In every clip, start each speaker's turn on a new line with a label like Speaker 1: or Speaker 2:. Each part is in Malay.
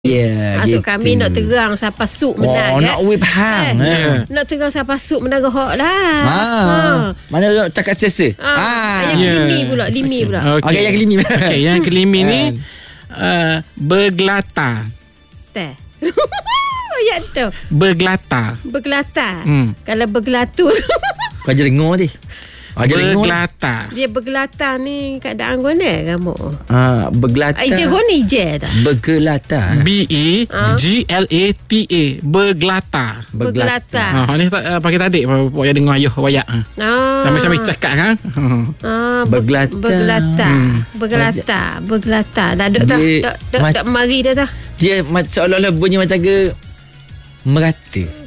Speaker 1: Maksud kami nak terang siapa suk menang.
Speaker 2: Nak whip hang.
Speaker 1: Nak terang siapa suk menang rohok lah.
Speaker 2: Mana cakap sesa.
Speaker 1: Yang limi pula.
Speaker 2: Okey, yang kelimi.
Speaker 3: Okey, yang kelimi ni bergelata.
Speaker 1: Teh. Ayat tu.
Speaker 3: Bergelata.
Speaker 1: Kalau bergelatu
Speaker 2: Kau je dengar ni.
Speaker 3: Bergelata.
Speaker 1: dia bergelata ni keadaan guna kamu.
Speaker 2: Bergelata.
Speaker 1: Ije goni je tak?
Speaker 2: Bergelata.
Speaker 3: BEGLATA. Bergelata. Ni pakai tadi pokok dengar ayuh wayak. Sambil-sambil cakap kan.
Speaker 1: Bergelata. Dah duk tak mari dah.
Speaker 2: Dia seolah-olah bunyi macam ke merata.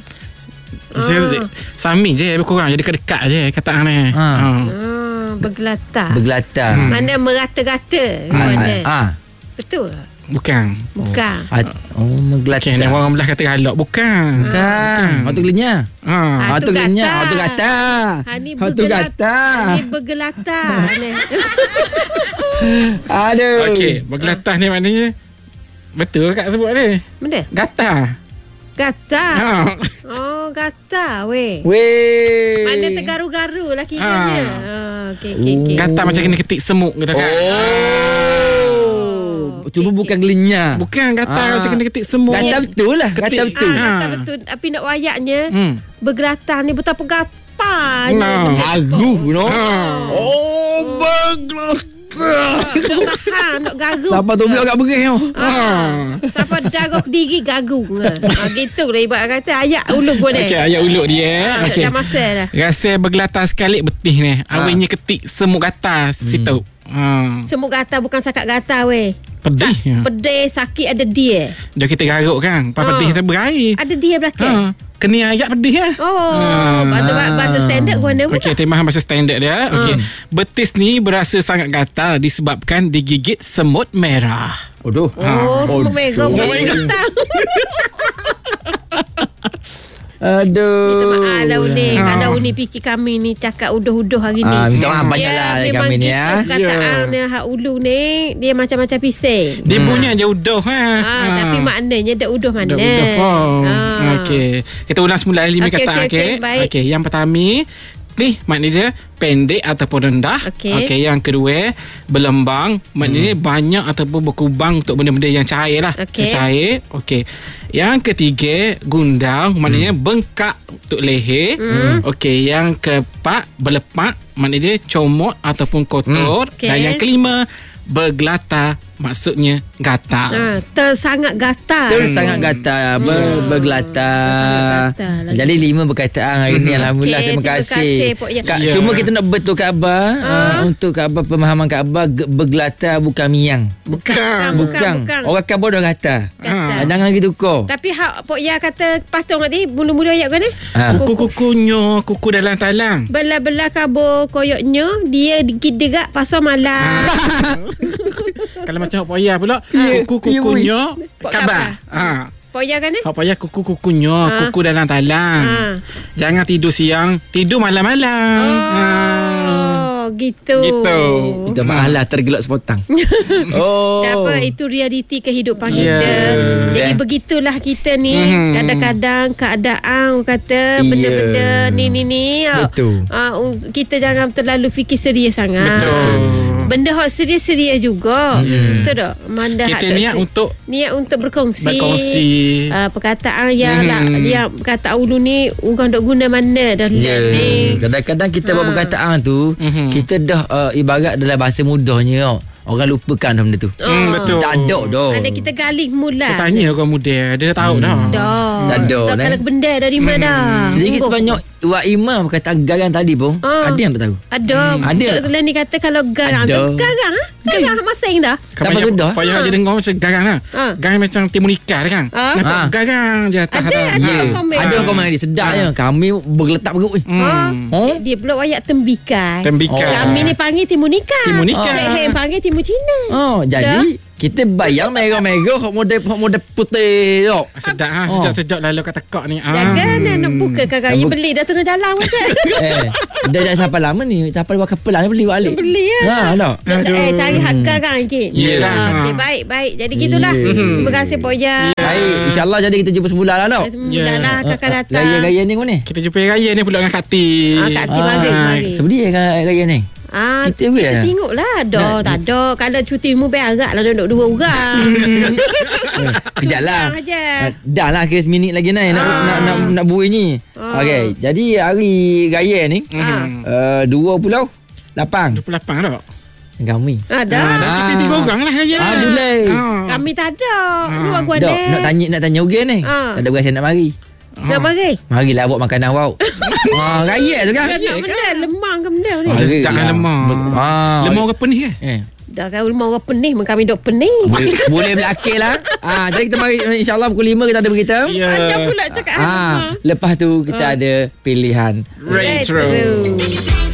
Speaker 3: Sami je lebih kurang. Jadi dekat-dekat je kataan ni.
Speaker 1: Bergelata. Mana merata-rata. Betul.
Speaker 3: Bukan.
Speaker 2: Bergelata.
Speaker 3: Okay, orang belah kata galak. Bukan.
Speaker 2: Hatu gelinya.
Speaker 1: Hatu
Speaker 2: gata.
Speaker 1: Hani bergelata.
Speaker 2: Aduh.
Speaker 3: Okey, bergelata ni maknanya betul kak sebut ni.
Speaker 1: Benda?
Speaker 3: Gata.
Speaker 1: Oh, gata weh. Mana tergaru-garu lah kiranya. Okey.
Speaker 3: Gata macam kena ketik semut kita kan.
Speaker 2: Cuma bukan gelinya.
Speaker 3: Bukan gata macam kena ketik semut.
Speaker 2: Gata betul lah. Gata betul.
Speaker 1: Gata betul. Tapi nak wayaknya bergelata ni betapa gata.
Speaker 2: Lagu no. Bergelata.
Speaker 1: Nak gagu.
Speaker 2: Siapa tu biar agak berih tu.
Speaker 1: Siapa darah diri gagu. Gitu lah ibarat kata ayat uluk gua ni.
Speaker 3: Okey, ayat uluk dia.
Speaker 1: Okey. Dah masa dah.
Speaker 3: Rasa bergelata sekali betih ni. Awalnya ketik semut gata situ.
Speaker 1: Semut gata bukan sakat gata weh.
Speaker 3: Pedih.
Speaker 1: Pedih sakit ada dia.
Speaker 3: Dia kita garuk kan. Pedih kita berair.
Speaker 1: Ada dia belakang.
Speaker 3: Kena ayat pedih lah.
Speaker 1: Bahasa standard gua ni.
Speaker 3: Okey, tema bahasa standard dia. Okey. Betis ni berasa sangat gatal disebabkan digigit semut merah.
Speaker 1: Semut merah bukan gatal.
Speaker 2: Aduh.
Speaker 1: Minta maaf lah Uni. Kalau Uni fikir kami ni cakap uduh-uduh hari ni.
Speaker 2: Minta maaf banyak lah kami ni ya.
Speaker 1: Kataan hak ulu ni dia macam-macam pisang.
Speaker 3: Dia punya je uduh
Speaker 1: tapi maknanya dak uduh mana.
Speaker 3: Okey. Kita ulang semula lima kata okey. Yang pertama ni maknanya dia pendek ataupun rendah. Okey, yang kedua berlembang, maknanya banyak ataupun berkubang untuk benda-benda yang cair lah. Cair. Okey. Yang ketiga gundang, maknanya bengkak untuk leher. Okey, yang keempat berlepak, maknanya dia comot ataupun kotor. Dan yang kelima bergelata, maksudnya gata.
Speaker 1: Tersangat gata.
Speaker 2: Bergelata. Jadi 5 berkaitan hari ni. Alhamdulillah. Terima kasih. Cuma kita nak betul Kak Abah. Untuk Kak Abah, pemahaman Kak Abah, bergelata bukan miang. Bukan. Orang Kak Abah dah kata. Jangan gitu kau.
Speaker 1: Tapi hak Pok Ya kata patung tadi mula-mula ayat kan ni.
Speaker 3: Kuku-kukunya, kuku dalam talang.
Speaker 1: Belah-belah kabur koyoknya, dia derak pasal malam.
Speaker 3: Kalau macam Hak Paya pula kuku-kukunya kabar.
Speaker 1: Paya kan ni?
Speaker 3: Hak Paya kuku-kukunya, kuku dalam talang. Jangan tidur siang, tidur malam-malam.
Speaker 1: Gitu.
Speaker 2: Kita malah tergelak sepotong.
Speaker 1: Apa itu realiti kehidupan kita. Jadi begitulah kita ni. Kadang-kadang keadaan kata benda-benda ni.
Speaker 2: Betul.
Speaker 1: Kita jangan terlalu fikir serius sangat.
Speaker 3: Betul.
Speaker 1: Benda hak serius-serius juga. Betul tak?
Speaker 3: Kita niat untuk
Speaker 1: berkongsi. Perkataan yang perkataan ulu ni orang dok guna mana dah ni.
Speaker 2: Kadang-kadang kita buat perkataan tu, kita dah ibarat dalam bahasa mudahnya orang lupakan benda tu.
Speaker 3: Betul.
Speaker 2: Tak ada dah.
Speaker 1: Ada kita galih mula.
Speaker 3: Kita tanya orang muda, dia dah tahu dah.
Speaker 2: Tak ada.
Speaker 1: Kalau benda dari mana?
Speaker 2: Sedikit sebanyak Wak Imam kata garang tadi pun ada yang tak tahu.
Speaker 1: Ada. Ada. Ni kata kalau garang tu garang masing dah.
Speaker 2: Siapa sudah?
Speaker 3: Payah je dengar macam garang lah. Garang macam timur nikah kan. Nampak garang je atas.
Speaker 1: Ada
Speaker 2: komen dia sedapnya. Kami bergeletak perut.
Speaker 1: Dia pula wayak tembikai.
Speaker 3: Tembikai.
Speaker 1: Kami ni panggil timur nikah.
Speaker 3: Timur nikah.
Speaker 1: Cik Hem panggil timur timun Cina.
Speaker 2: Jadi kita bayang merah-merah model putih tu.
Speaker 3: Sedap sejak-sejak lalu kat tekak ni.
Speaker 1: Jangan nak buka kakak beli dah tengah jalan masa.
Speaker 2: Dah sampai lama ni. Sampai buat kapal ni beli balik.
Speaker 1: Beli ya. Cari harga kan sikit.
Speaker 3: Yalah.
Speaker 1: Baik. Jadi gitulah. Terima kasih Pok Ya.
Speaker 2: Baik, insya-Allah jadi kita jumpa sebulan lah dok.
Speaker 1: Sebulan lah kakak datang.
Speaker 2: Raya ni mana?
Speaker 3: Kita jumpa raya ni pula dengan Kak Ti.
Speaker 1: Kak Ti mari.
Speaker 2: Sebeli raya ni.
Speaker 1: Kita tengoklah. Tak ada. Kalau cuti mu berak lah duduk 2 orang.
Speaker 2: Kejap lah. Dah lah kes minit lagi ni nak buih ni. Okey, jadi hari raya ni 28
Speaker 3: tak?
Speaker 2: Kami.
Speaker 1: Ada.
Speaker 3: Kita 3 orang lah raya ni.
Speaker 2: Boleh.
Speaker 1: Kami tak ada. Luar gua
Speaker 2: nak tanya Ugen ni. Tak ada berasa nak mari.
Speaker 1: Nak mari?
Speaker 2: Marilah buat makanan awak. Raya tu kan?
Speaker 1: Nak benda lemang ke benda ni?
Speaker 3: Jangan lemang. Lemang orang penih ke?
Speaker 1: Dah kan lemang orang penih, kami duk penih.
Speaker 2: Boleh belakang lah. Jadi kita mari insyaAllah pukul 5 kita ada berita.
Speaker 1: Ada pula cakap.
Speaker 2: Lepas tu kita ada pilihan
Speaker 3: Retro.